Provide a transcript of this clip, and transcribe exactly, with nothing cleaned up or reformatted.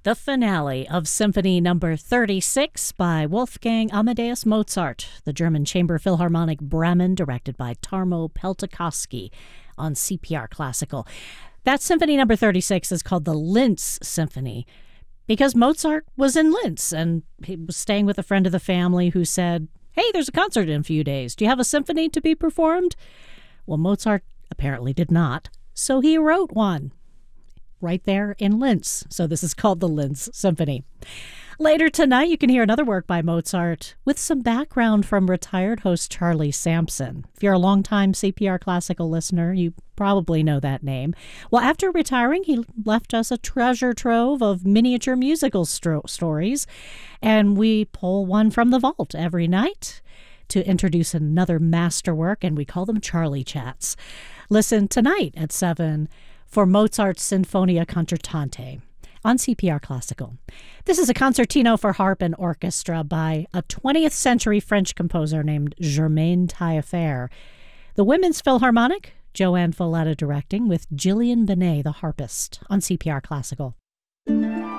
The finale of Symphony Number thirty-six by Wolfgang Amadeus Mozart, the German Chamber Philharmonic Bremen, directed by Tarmo Peltokoski on C P R Classical. That Symphony Number thirty-six is called the Linz Symphony because Mozart was in Linz and he was staying with a friend of the family who said, "Hey, there's a concert in a few days. Do you have a symphony to be performed?" Well, Mozart apparently did not, so he wrote one right there in Linz. So this is called the Linz Symphony. Later tonight, you can hear another work by Mozart with some background from retired host Charlie Sampson. If you're a longtime C P R Classical listener, you probably know that name. Well, after retiring, he left us a treasure trove of miniature musical stro- stories, and we pull one from the vault every night to introduce another masterwork, and we call them Charlie Chats. Listen tonight at seven for Mozart's Sinfonia Concertante on C P R Classical. This is a concertino for harp and orchestra by a twentieth century French composer named Germaine Taillefer. The Women's Philharmonic, Joanne Falletta directing, with Gillian Benet, the harpist, on C P R Classical.